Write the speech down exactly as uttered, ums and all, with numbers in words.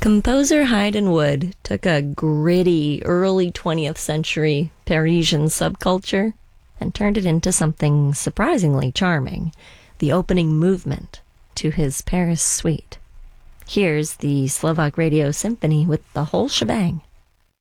Composer Haydn Wood took a gritty early twentieth century Parisian subculture and turned it into something surprisingly charming, the opening movement to his Paris Suite. Here's the Slovak Radio Symphony with the whole shebang.